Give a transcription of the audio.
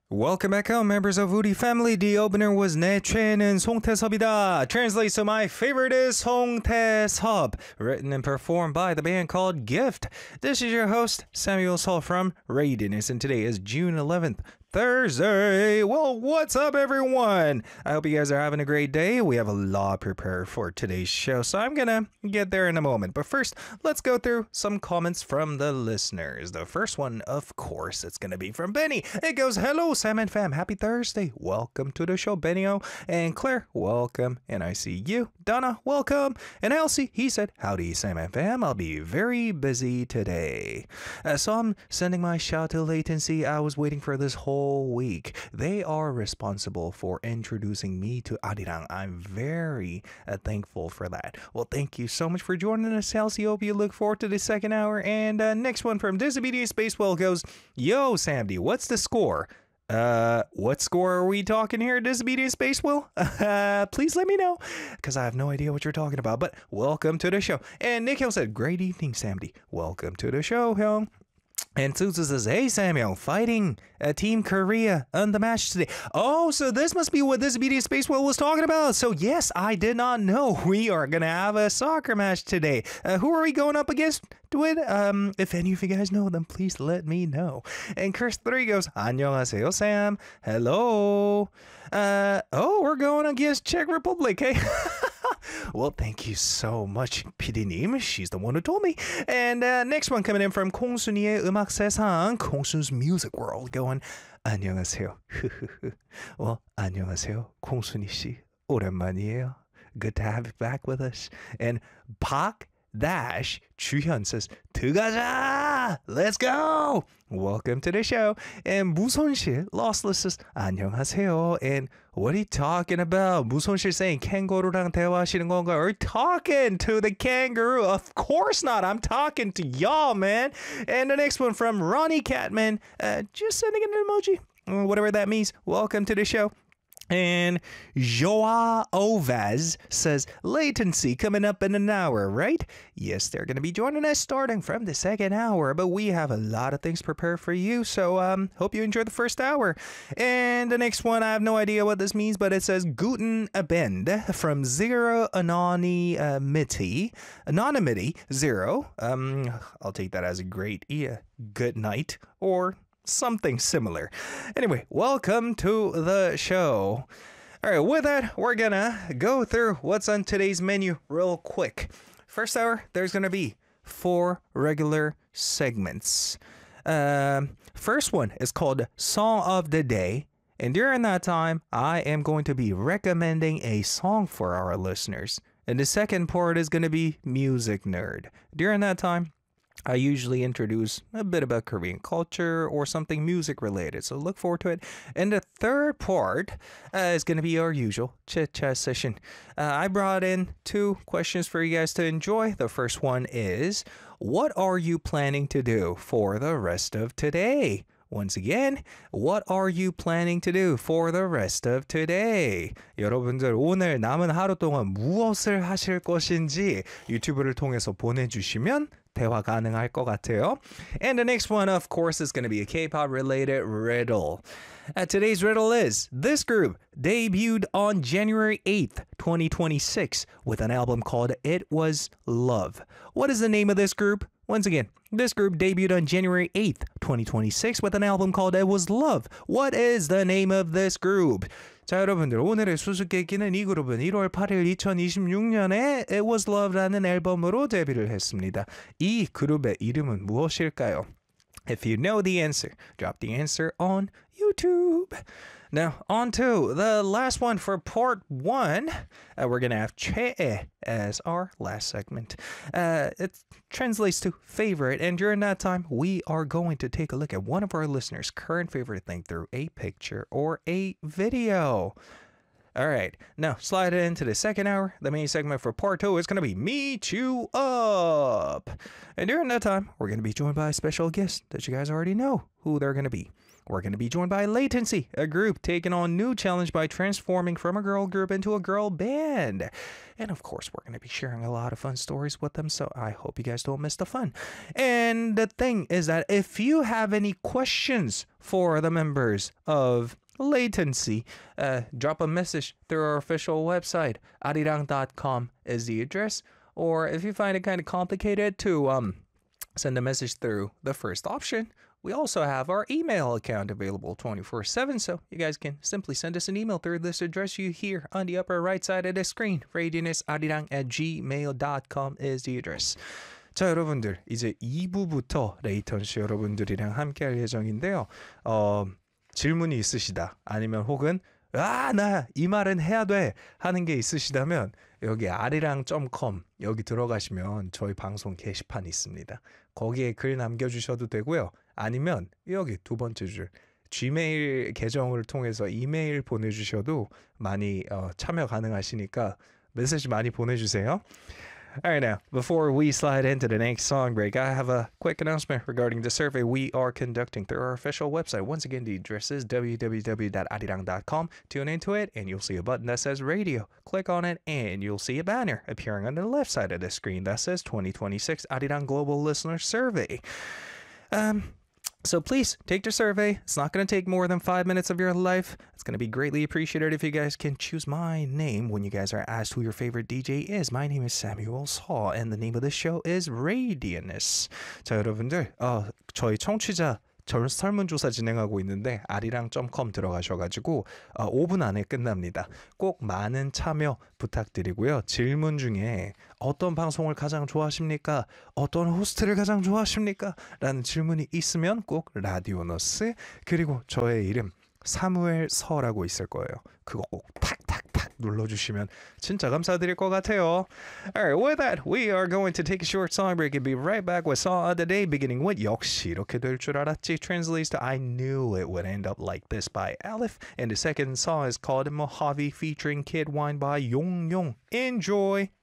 Welcome back home, members of Woody family. The opener was 내 최애는 송태섭이다. Translates to my favorite is 송태섭. Written and performed by the band called Gift. This is your host, Samuel Saul from Readiness, and today is June 11th, Thursday. Well, what's up, everyone? I hope you guys are having a great day. We have a lot prepared for today's show, so I'm gonna get there in a moment. But first, let's go through some comments from the listeners. The first one, of course, it's gonna be from Benny. It goes, hello, Sam and fam. Happy Thursday. Welcome to the show, Benny-o. And Claire, welcome. And I see you. Donna, welcome. And Elsie, he said, howdy, Sam and fam. I'll be very busy today. So I'm sending my shout to Latency. I was waiting for this whole week. They are responsible for introducing me to Arirang. I'm very thankful for that. Well, thank you so much for joining us, Elsie. Hope you look forward to the second hour. And next one from Disobedient Spacewell goes, yo, Samdi, what's the score? What score are we talking here, Disobedient Spacewell? Please let me know, because I have no idea what you're talking about. But welcome to the show. And Nick Hill said, great evening, Samdi. Welcome to the show, Hill. And Suzu says, hey, Samuel, fighting Team Korea on the match today. Oh, so this must be what Disobedient Spacewell was talking about. So, yes, I did not know we are going to have a soccer match today. Who are we going up against with? If any of you guys know them, please let me know. And Chris3 goes, 안녕하세요, Sam. Hello. We're going against Czech Republic, hey? Well, thank you so much, PD님. She's the one who told me. And next one coming in from 콩순이의 음악 세상, 콩순's music world, going, 안녕하세요. Well, 안녕하세요, 콩순이 씨. 오랜만이에요. Good to have you back with us. And Pak Dash 주현 says, 들어가자! Let's go! Welcome to the show. And 무손실 Lossless says, 안녕하세요. And what are you talking about? 무손실 saying 캥거루랑 대화하시는 건가? Are you talking to the kangaroo? Of course not. I'm talking to y'all, man. And the next one from Ronnie Catman, just sending an emoji, whatever that means. Welcome to the show. And Joa Ovaz says, latency coming up in an hour, right? Yes, they're going to be joining us starting from the second hour, but we have a lot of things prepared for you, so hope you enjoy the first hour. And the next one, I have no idea what this means, but it says, Guten Abend from Zero Anonymity, Zero. I'll take that as a great good night, or something similar. Anyway, welcome to the show. All right, with that, we're gonna go through what's on today's menu real quick. First hour, there's gonna be 4 regular segments. First one is called Song of the Day. And during that time, I am going to be recommending a song for our listeners. And the second part is going to be Music Nerd. During that time, I usually introduce a bit about Korean culture or something music related, so look forward to it. And the third part is going to be our usual chit-chat session. I brought in 2 questions for you guys to enjoy. The first one is, what are you planning to do for the rest of today? Once again, what are you planning to do for the rest of today? 여러분들 오늘 남은 하루 동안 무엇을 하실 것인지 유튜브를 통해서 보내주시면 대화 가능할 것 같아요. And the next one, of course, is going to be a K-pop related riddle. Today's riddle is, this group debuted on January 8th, 2026 with an album called It Was Love. What is the name of this group? Once again, this group debuted on January 8th, 2026 with an album called It Was Love. What is the name of this group? 자, 여러분들, 오늘의 수수께끼는 이 그룹은 1월 8일 2026년에 It Was Love라는 앨범으로 데뷔를 했습니다. 이 그룹의 이름은 무엇일까요? If you know the answer, drop the answer on YouTube. Now, on to the last one for part 1. We're going to have 최애 as our last segment. It translates to favorite, and during that time, we are going to take a look at one of our listeners' current favorite thing through a picture or a video. All right, now slide into the second hour. The main segment for part 2 is going to be Meet You Up. And during that time, we're going to be joined by special guests that you guys already know who they're going to be. We're going to be joined by Latency, a group taking on new challenge by transforming from a girl group into a girl band. And of course, we're going to be sharing a lot of fun stories with them, so I hope you guys don't miss the fun. And the thing is that if you have any questions for the members of Latency, drop a message through our official website. arirang.com is the address. Or if you find it kind of complicated to send a message through the first option, we also have our email account available 24/7, so you guys can simply send us an email through this address you hear on the upper right side of the screen. radionis아리랑@gmail.com is the address. 자, 여러분들, 이제 2부부터 레이턴씨 여러분들이랑 함께 할 예정인데요. 질문이 있으시다, 아니면 혹은 나 이 말은 해야 돼 하는 게 있으시다면 여기 아리랑.com 여기 들어가시면 저희 방송 게시판이 있습니다. 거기에 글 남겨주셔도 되고요. 아니면 여기 두 번째 줄 Gmail 계정을 통해서 이메일 보내주셔도 많이 참여 가능하시니까 메시지 많이 보내주세요. Alright, now, before we slide into the next song break, I have a quick announcement regarding the survey we are conducting through our official website. Once again, the address is www.arirang.com. Tune into it, and you'll see a button that says radio. Click on it, and you'll see a banner appearing on the left side of the screen that says 2026 Arirang Global Listener Survey. So please take the survey. It's not going to take more than 5 minutes of your life. It's going to be greatly appreciated if you guys can choose my name when you guys are asked who your favorite DJ is. My name is Samuel Saw, and the name of the show is Radianess. 자, 여러분들, 저희 청취자 설문조사 진행하고 있는데 아리랑.com 들어가셔가지고 5분 안에 끝납니다. 꼭 많은 참여 부탁드리고요. 질문 중에 어떤 방송을 가장 좋아하십니까? 어떤 호스트를 가장 좋아하십니까? 라는 질문이 있으면 꼭 라디오너스 그리고 저의 이름 사무엘 서라고 있을 거예요. 그거 꼭 탁탁탁 눌러주시면 진짜 감사드릴 것 같아요. Alright, with that, we are going to take a short song break and be right back with Song of the Day, beginning with 역시 이렇게 될 줄 알았지. Translates to I Knew It Would End Up Like This by Aleph. And the second song is called Mojave featuring Kid Wine by Yong Yong. Enjoy!